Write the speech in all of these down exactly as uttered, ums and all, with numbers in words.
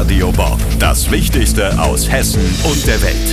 Radio Bob. Das Wichtigste aus Hessen und der Welt.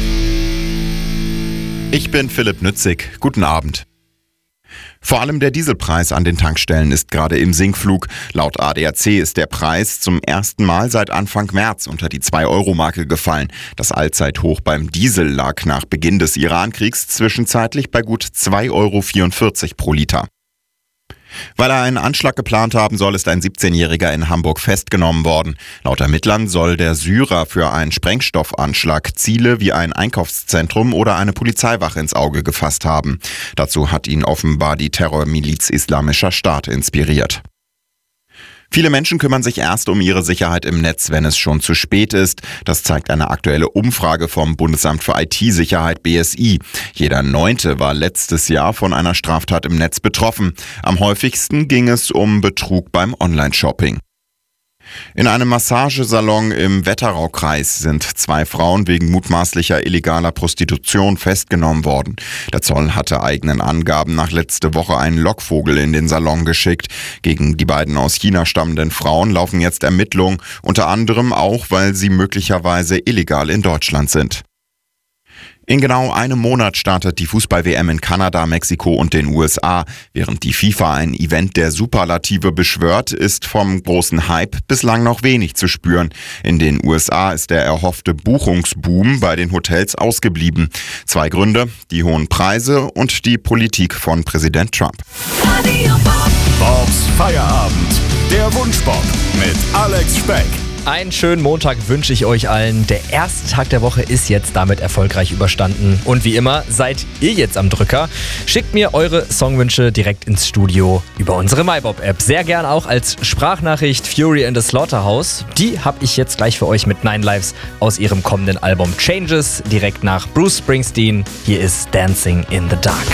Ich bin Philipp Nützig. Guten Abend. Vor allem der Dieselpreis an den Tankstellen ist gerade im Sinkflug. Laut A D A C ist der Preis zum ersten Mal seit Anfang März unter die zwei Euro Marke gefallen. Das Allzeithoch beim Diesel lag nach Beginn des Iran-Kriegs zwischenzeitlich bei gut zwei Euro vierundvierzig pro Liter. Weil er einen Anschlag geplant haben soll, ist ein siebzehnjähriger in Hamburg festgenommen worden. Laut Ermittlern soll der Syrer für einen Sprengstoffanschlag Ziele wie ein Einkaufszentrum oder eine Polizeiwache ins Auge gefasst haben. Dazu hat ihn offenbar die Terrormiliz Islamischer Staat inspiriert. Viele Menschen kümmern sich erst um ihre Sicherheit im Netz, wenn es schon zu spät ist. Das zeigt eine aktuelle Umfrage vom Bundesamt für I T-Sicherheit B S I. Jeder Neunte war letztes Jahr von einer Straftat im Netz betroffen. Am häufigsten ging es um Betrug beim Online-Shopping. In einem Massagesalon im Wetteraukreis sind zwei Frauen wegen mutmaßlicher illegaler Prostitution festgenommen worden. Der Zoll hatte eigenen Angaben nach letzte Woche einen Lockvogel in den Salon geschickt. Gegen die beiden aus China stammenden Frauen laufen jetzt Ermittlungen, unter anderem auch, weil sie möglicherweise illegal in Deutschland sind. In genau einem Monat startet die Fußball-W M in Kanada, Mexiko und den U S A. Während die FIFA ein Event der Superlative beschwört, ist vom großen Hype bislang noch wenig zu spüren. In den U S A ist der erhoffte Buchungsboom bei den Hotels ausgeblieben. Zwei Gründe: die hohen Preise und die Politik von Präsident Trump. Bobs Feierabend. Der Wunschbob mit Alex Speck. Einen schönen Montag wünsche ich euch allen. Der erste Tag der Woche ist jetzt damit erfolgreich überstanden. Und wie immer seid ihr jetzt am Drücker. Schickt mir eure Songwünsche direkt ins Studio über unsere MyBob-App. Sehr gern auch als Sprachnachricht Fury in the Slaughterhouse. Die habe ich jetzt gleich für euch mit Nine Lives aus ihrem kommenden Album Changes. Direkt nach Bruce Springsteen. Hier ist Dancing in the Dark.